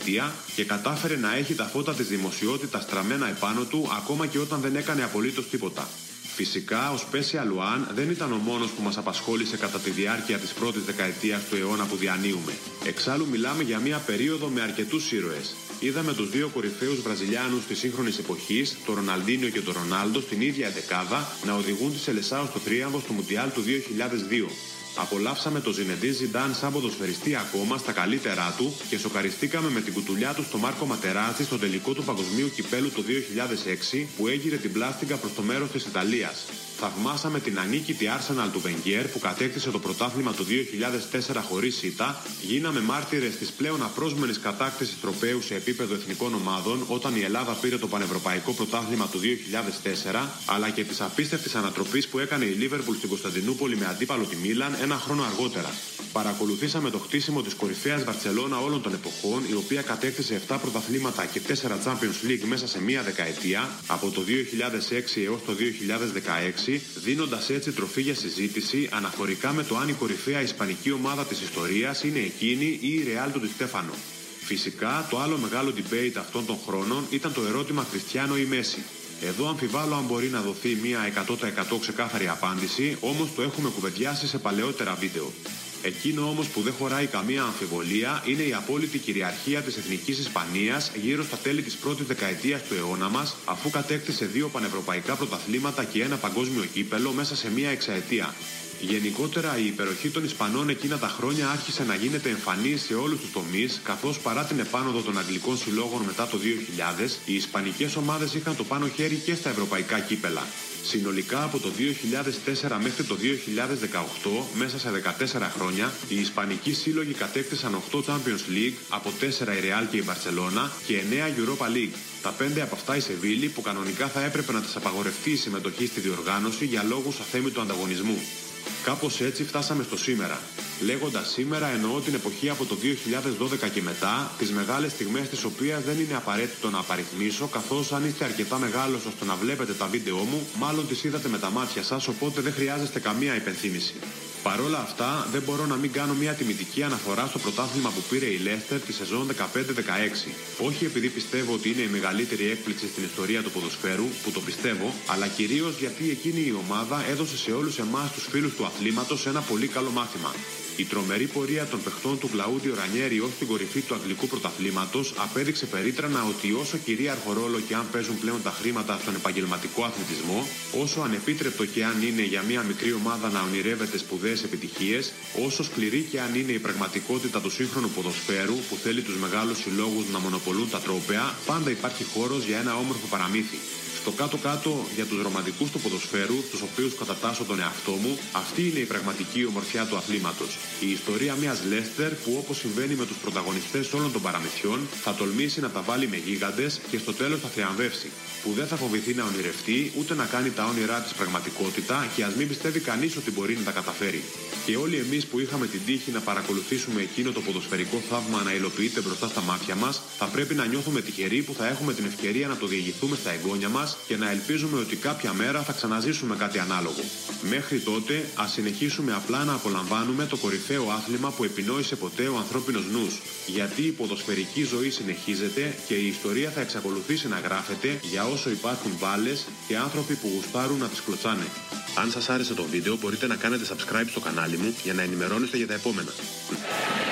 δεκαετία και κατάφερε να έχει τα φώτα της δημοσιότητας στραμμένα επάνω του ακόμα και όταν δεν έκανε απολύτως τίποτα. Φυσικά, ο Special One δεν ήταν ο μόνος που μας απασχόλησε κατά τη διάρκεια της πρώτης δεκαετίας του αιώνα που διανύουμε. Εξάλλου, μιλάμε για μια περίοδο με αρκετούς ήρωες. Είδαμε τους δύο κορυφαίους Βραζιλιάνους της σύγχρονης εποχής, τον Ροναλντίνιο και τον Ρονάλντο, στην ίδια εντεκάδα να οδηγούν τη Σελεσάο στο θρίαμβο στο Μουντιάλ του 2002. Απολαύσαμε τον Ζινεντίν Ζιντάν σαν ποδοσφαιριστή ακόμα στα καλύτερά του και σοκαριστήκαμε με την κουτουλιά του στο Μάρκο Ματεράτσι στο τελικό του Παγκοσμίου Κυπέλου το 2006 που έγειρε την πλάστιγκα προς το μέρος της Ιταλίας. Θαυμάσαμε την ανίκητη Arsenal του Wenger που κατέκτησε το πρωτάθλημα το 2004 χωρίς ήττα. Γίναμε μάρτυρες της πλέον απρόσμενης κατάκτησης τροπαίου σε επίπεδο εθνικών ομάδων όταν η Ελλάδα πήρε το πανευρωπαϊκό πρωτάθλημα το 2004, αλλά και της απίστευτης ανατροπής που έκανε η Λίβερπουλ στην Κωνσταντινούπολη με αντίπαλο τη Μίλαν ένα χρόνο αργότερα. Παρακολουθήσαμε το χτίσιμο της κορυφαίας Μπαρτσελώνα όλων των εποχών, η οποία κατέκτησε 7 πρωταθλήματα και 4 Champions League μέσα σε μία δεκαετία, από το 2006 έως το 2016, δίνοντας έτσι τροφή για συζήτηση αναφορικά με το αν η κορυφαία ισπανική ομάδα της ιστορίας είναι εκείνη ή η Real του Ντι Στέφανο. Φυσικά, το άλλο μεγάλο debate αυτών των χρόνων ήταν το ερώτημα Κριστιάνο ή Μέση. Εδώ αμφιβάλλω αν μπορεί να δοθεί μια 100% ξεκάθαρη απάντηση, όμως το έχουμε κουβεντιάσει σε παλαιότερα βίντεο. Εκείνο όμως που δεν χωράει καμία αμφιβολία είναι η απόλυτη κυριαρχία της εθνικής Ισπανίας γύρω στα τέλη της πρώτης δεκαετίας του αιώνα μας, αφού κατέκτησε 2 πανευρωπαϊκά πρωταθλήματα και 1 παγκόσμιο κύπελο μέσα σε μία εξαετία. Γενικότερα, η υπεροχή των Ισπανών εκείνα τα χρόνια άρχισε να γίνεται εμφανή σε όλους τους τομείς, καθώς παρά την επάνωδο των Αγγλικών συλλόγων μετά το 2000, οι Ισπανικές ομάδες είχαν το πάνω χέρι και στα ευρωπαϊκά κύπελα. Συνολικά από το 2004 μέχρι το 2018, μέσα σε 14 χρόνια, οι Ισπανικοί σύλλογοι κατέκτησαν 8 Champions League, από 4 η Real και η Barcelona και 9 Europa League. Τα 5 από αυτά η Σεβίλη, που κανονικά θα έπρεπε να της απαγορευτεί η συμμετοχή στη διοργάνωση για λόγους αθέμητου ανταγωνισμού. Κάπως έτσι φτάσαμε στο σήμερα. Λέγοντας σήμερα εννοώ την εποχή από το 2012 και μετά, τις μεγάλες στιγμές τις οποίες δεν είναι απαραίτητο να απαριθμίσω, καθώς αν είστε αρκετά μεγάλος ώστε να βλέπετε τα βίντεο μου, μάλλον τις είδατε με τα μάτια σας, οπότε δεν χρειάζεστε καμία υπενθύμηση. Παρ' όλα αυτά, δεν μπορώ να μην κάνω μια τιμητική αναφορά στο πρωτάθλημα που πήρε η Leicester τη σεζόν 15-16. Όχι επειδή πιστεύω ότι είναι η μεγαλύτερη έκπληξη στην ιστορία του ποδοσφαίρου, που το πιστεύω, αλλά κυρίως γιατί εκείνη η ομάδα έδωσε σε όλους εμάς τους φίλους του αθλήματος ένα πολύ καλό μάθημα. Η τρομερή πορεία των παιχτών του Κλαούντιο Ρανιέρι ως την κορυφή του αγγλικού πρωταθλήματος απέδειξε περίτρανα ότι όσο κυρίαρχο ρόλο και αν παίζουν πλέον τα χρήματα στον επαγγελματικό αθλητισμό, όσο ανεπίτρεπτο και αν είναι για μια μικρή ομάδα να ονειρεύεται σπουδαίες επιτυχίες, όσο σκληρή και αν είναι η πραγματικότητα του σύγχρονου ποδοσφαίρου που θέλει τους μεγάλους συλλόγους να μονοπολούν τα τρόπαια, πάντα υπάρχει χώρος για ένα όμορφο παραμύθι. Στο κάτω-κάτω, για τους ρομαντικούς του ποδοσφαίρου, τους οποίους κατατάσσω τον εαυτό μου, αυτή είναι η πραγματική ομορφιά του αθλήματος. Η ιστορία μιας Leicester που, όπως συμβαίνει με τους πρωταγωνιστές όλων των παραμυθιών, θα τολμήσει να τα βάλει με γίγαντες και στο τέλος θα θριαμβεύσει. Που δεν θα φοβηθεί να ονειρευτεί ούτε να κάνει τα όνειρά της πραγματικότητα και ας μην πιστεύει κανείς ότι μπορεί να τα καταφέρει. Και όλοι εμείς που είχαμε την τύχη να παρακολουθήσουμε εκείνο το ποδοσφαιρικό θαύμα να υλοποιείται μπροστά στα μάτια μας, θα πρέπει να νιώθουμε τυχεροί που θα έχουμε την ευκαιρία να το διηγηθούμε στα εγγόνια μας και να ελπίζουμε ότι κάποια μέρα θα ξαναζήσουμε κάτι ανάλογο. Μέχρι τότε, ας συνεχίσουμε απλά να απολαμβάνουμε το κορυφαίο άθλημα που επινόησε ποτέ ο ανθρώπινος νους. Γιατί η ποδοσφαιρική ζωή συνεχίζεται και η ιστορία θα εξακολουθήσει να γράφεται για όσο υπάρχουν μπάλες και άνθρωποι που γουστάρουν να τις κλωτσάνε. Αν σας άρεσε το βίντεο, μπορείτε να κάνετε subscribe στο κανάλι μου για να ενημερώνεστε για τα επόμενα.